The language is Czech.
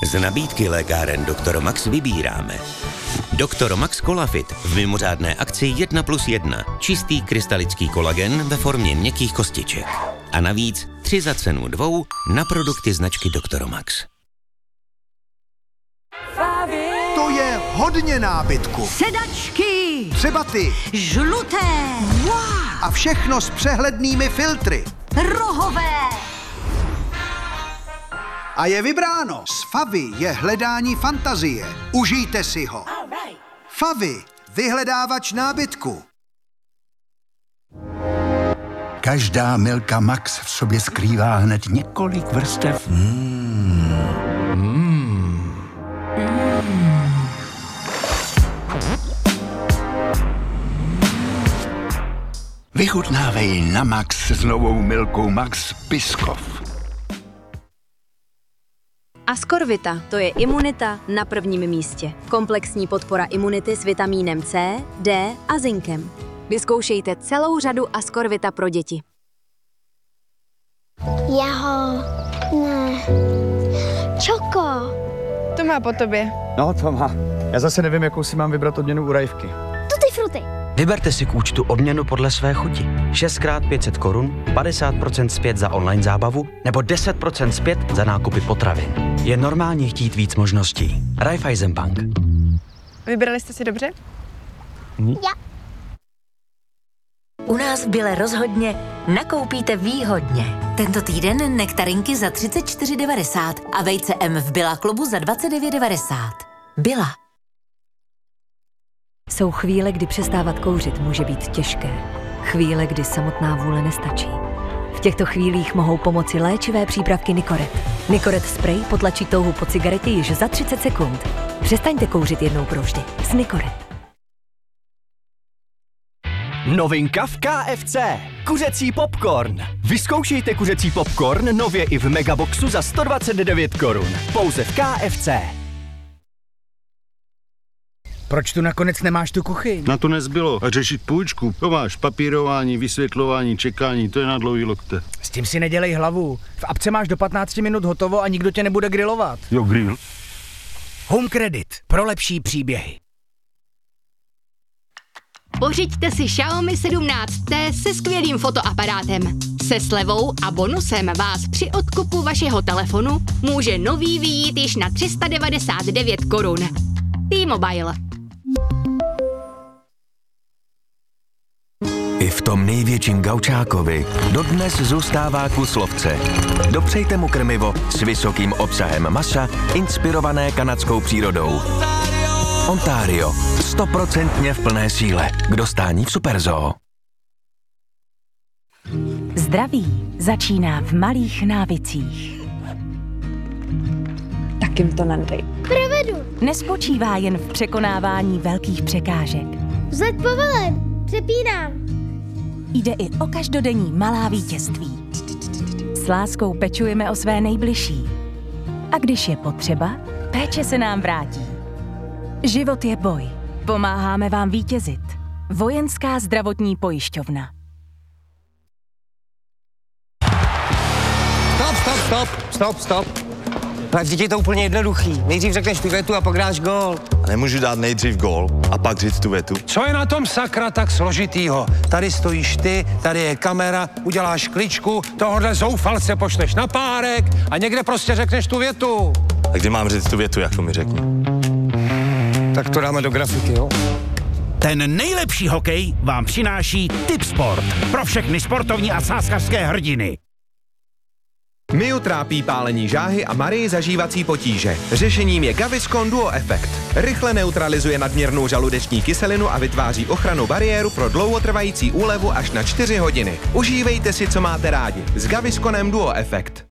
Z nabídky lékáren Dr. Max vybíráme Dr. Max Colafit v mimořádné akci 1+1. Čistý krystalický kolagen ve formě měkkých kostiček. A navíc 3 za cenu 2 na produkty značky Dr. Max. To je hodně nábytku. Sedačky. Třeba ty. Žluté. Wow. A všechno s přehlednými filtry. Rohové. A je vybráno. S Favy je hledání fantazie. Užijte si ho. Favy, vyhledávač nábytku. Každá Milka Max v sobě skrývá hned několik vrstev. Vychutnávej na Max s novou Milkou Max Biskov. Ascorvita, to je imunita na prvním místě. Komplexní podpora imunity s vitamínem C, D a zinkem. Vyzkoušejte celou řadu Ascorvita pro děti. Čoko. To má po tobě. No, to má. Já zase nevím, jakou si mám vybrat odměnu u Rajvky. Tutti frutti. Vyberte si k účtu odměnu podle své chuti. 6x 500 korun, 50% zpět za online zábavu nebo 10% zpět za nákupy potravin. Je normálně chtít víc možností. Raiffeisenbank. Vybrali jste si dobře? Ja. U nás v Bile rozhodně nakoupíte výhodně. Tento týden nektarinky za 34,90 a vejce M v Billa klubu za 29,90. Billa. Jsou chvíle, kdy přestávat kouřit může být těžké. Chvíle, kdy samotná vůle nestačí. V těchto chvílích mohou pomoci léčivé přípravky Nicoret. Nicoret spray potlačí touhu po cigaretě již za 30 sekund. Přestaňte kouřit jednou provždy s Nicoret. Novinka v KFC. Kuřecí popcorn. Vyzkoušejte kuřecí popcorn nově i v Megaboxu za 129 korun. Pouze v KFC. Proč tu nakonec nemáš tu kuchyň? Na to nezbylo. A řešit půjčku. To máš papírování, vysvětlování, čekání, to je na dlouhý lokte. S tím si nedělej hlavu. V apce máš do 15 minut hotovo a nikdo tě nebude grilovat. Jo, grill. Home Credit. Pro lepší příběhy. Pořiďte si Xiaomi 17T se skvělým fotoaparátem. Se slevou a bonusem vás při odkupu vašeho telefonu může nový vyjít již na 399 korun. T-Mobile. I v tom největším gaučákovi dodnes zůstává kus lovce. Dopřejte mu krmivo s vysokým obsahem masa, inspirované kanadskou přírodou. Ontario. 100% v plné síle. K dostání v Superzoo. Zdraví začíná v malých návycích. Tak jim to nadej. Provedu. Nespočívá jen v překonávání velkých překážek. Vzlet povelen. Přepínám. Jde i o každodenní malá vítězství. S láskou pečujeme o své nejbližší. A když je potřeba, péče se nám vrátí. Život je boj. Pomáháme vám vítězit. Vojenská zdravotní pojišťovna. Stop. Tak vždyť je to úplně jednoduchý. Nejdřív řekneš tu větu a pak dáš gól. A nemůžu dát nejdřív gól a pak říct tu větu. Co je na tom sakra tak složitýho? Tady stojíš ty, tady je kamera, uděláš kličku, tohohle zoufalce pošleš na párek a někde prostě řekneš tu větu. A kdy mám říct tu větu, jak to mi řekni? Tak to dáme do grafiky, jo? Ten nejlepší hokej vám přináší Tipsport. Pro všechny sportovní a sázkařské hrdiny. Miu trápí pálení žáhy a Marii zažívací potíže. Řešením je Gaviscon Duo Effect. Rychle neutralizuje nadměrnou žaludeční kyselinu a vytváří ochrannou bariéru pro dlouhotrvající úlevu až na 4 hodiny. Užívejte si, co máte rádi. S Gavisconem Duo Effect.